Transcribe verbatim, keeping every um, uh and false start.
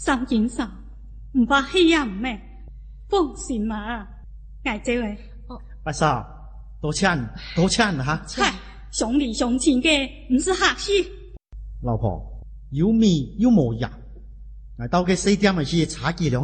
三件衫，唔怕黑暗咩？放心嘛，爱这位。 哦，八嫂，多请多请哈。 嗨，兄弟兄亲嘅，唔是客气。 老婆，有米有冇盐，来到嘅四点嘅时，茶几两